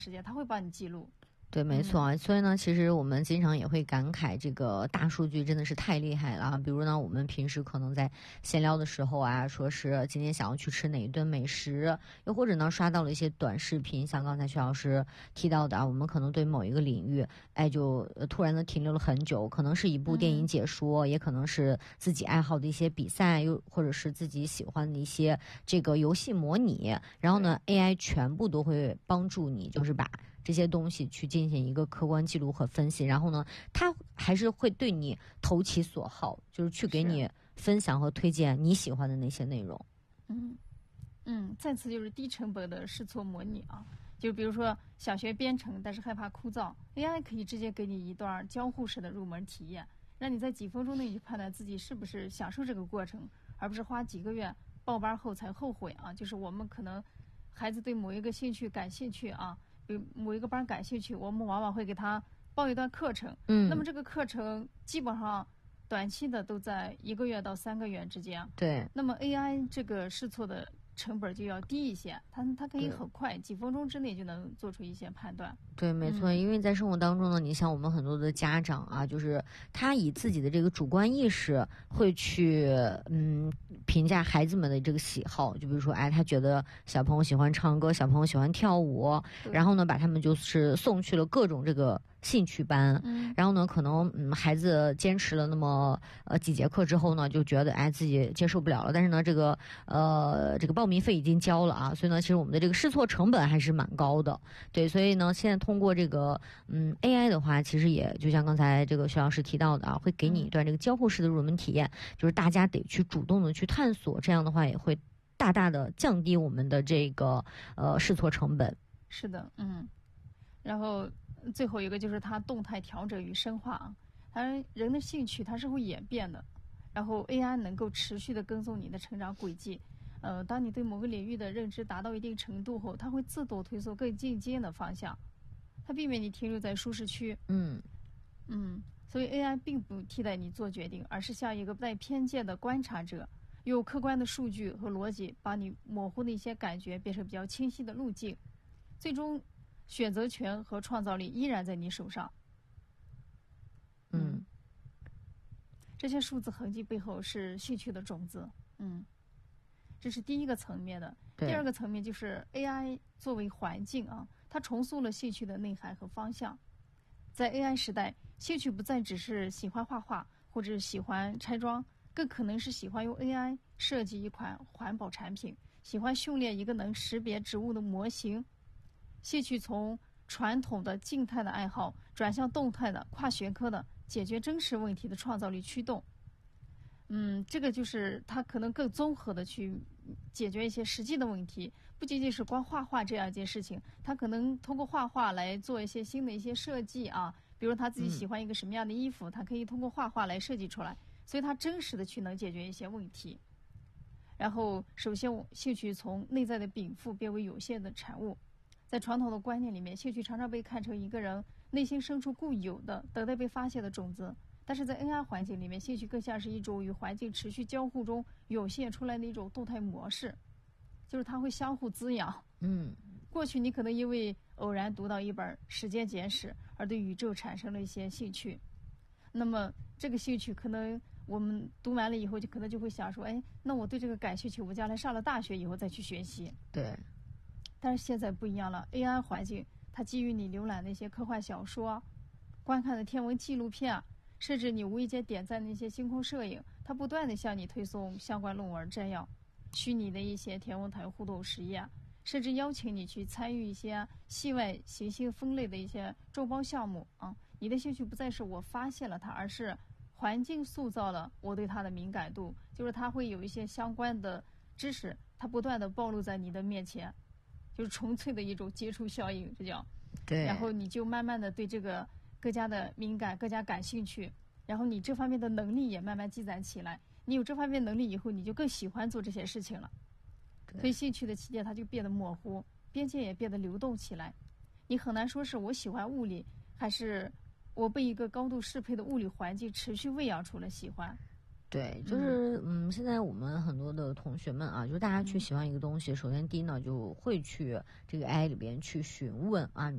时间，它会帮你记录。 对，没错啊。所以呢，其实我们经常也会感慨，这个大数据真的是太厉害了啊。比如呢，我们平时可能在闲聊的时候啊，说是今天想要去吃哪一顿美食，又或者呢刷到了一些短视频，像刚才徐老师提到的啊，我们可能对某一个领域，就突然的停留了很久，可能是一部电影解说，也可能是自己爱好的一些比赛，又或者是自己喜欢的一些这个游戏模拟，然后呢，AI 全部都会帮助你，就是把这些东西去进行一个客观记录和分析，然后呢，它还是会对你投其所好，就是去给你分享和推荐你喜欢的那些内容。 再次就是低成本的试错模拟啊，就比如说想学编程，但是害怕枯燥 ，AI 可以直接给你一段交互式的入门体验，让你在几分钟内去判断自己是不是享受这个过程，而不是花几个月报班后才后悔啊。就是我们可能孩子对某一个兴趣感兴趣啊。对某一个班感兴趣，我们往往会给他报一段课程。那么这个课程基本上短期的都在1个月到3个月之间。 对。 那么 AI 这个试错的成本就要低一些，它可以很快几分钟之内就能做出一些判断。 对，没错，因为在生活当中呢，你像我们很多的家长啊，就是他以自己的这个主观意识会去评价孩子们的这个喜好，就比如说，他觉得小朋友喜欢唱歌，小朋友喜欢跳舞，然后呢，把他们就是送去了各种这个兴趣班，然后呢，可能孩子坚持了那么几节课之后呢，就觉得自己接受不了了，但是呢，这个报名费已经交了啊，所以呢，其实我们的这个试错成本还是蛮高的，对，所以呢，现在通过这个AI 的话，其实也就像刚才这个徐老师提到的啊，会给你一段这个交互式的入门体验，就是大家得去主动的去探索，这样的话也会大大的降低我们的这个试错成本。 是的，然后最后一个就是它动态调整与深化啊，人的兴趣它是会演变的，然后 AI 能够持续的跟踪你的成长轨迹。当你对某个领域的认知达到一定程度后，它会自动推送更进阶的方向，它避免你停留在舒适区。所以 AI 并不替代你做决定，而是像一个带偏见的观察者，用客观的数据和逻辑，把你模糊的一些感觉变成比较清晰的路径，最终选择权和创造力依然在你手上。这些数字痕迹背后是兴趣的种子。这是第一个层面的。第二个层面就是 AI 作为环境啊，它重塑了兴趣的内涵和方向。在 AI 时代，兴趣不再只是喜欢画画或者喜欢拆装，更可能是喜欢用 AI 设计一款环保产品，喜欢训练一个能识别植物的模型。兴趣从传统的静态的爱好转向动态的跨学科的解决真实问题的创造力驱动。这个就是它可能更综合的去解决一些实际的问题，不仅仅是光画画这样一件事情，它可能通过画画来做一些新的一些设计啊，比如他自己喜欢一个什么样的衣服，他可以通过画画来设计出来，所以他真实的去能解决一些问题。然后首先兴趣从内在的禀赋变为有限的产物。在传统的观念里面，兴趣常常被看成一个人内心深处固有的等待被发现的种子，但是在 AI 环境里面，兴趣更像是一种与环境持续交互中涌现出来的一种动态模式，就是它会相互滋养。过去你可能因为偶然读到一本《时间简史》而对宇宙产生了一些兴趣，那么这个兴趣可能我们读完了以后就可能就会想说，那我对这个感兴趣，我将来上了大学以后再去学习。 对。 但是现在不一样了 ，AI 环境它基于你浏览的一些科幻小说、观看的天文纪录片，甚至你无意间点赞的一些星空摄影，它不断地向你推送相关论文摘要、虚拟的一些天文台互动实验，甚至邀请你去参与一些系外行星分类的一些众包项目啊。你的兴趣不再是我发现了它，而是环境塑造了我对它的敏感度，就是它会有一些相关的知识，它不断地暴露在你的面前。就是纯粹的一种接触效应，这叫。 对。 然后你就慢慢的对这个更加的敏感，更加感兴趣，然后你这方面的能力也慢慢积攒起来。你有这方面能力以后，你就更喜欢做这些事情了。所以兴趣的起点它就变得模糊，边界也变得流动起来。你很难说是我喜欢物理，还是我被一个高度适配的物理环境持续喂养出了喜欢。 对，就是现在我们很多的同学们啊，就是大家去喜欢一个东西，首先第一呢，就会去这个 AI 里边去询问啊，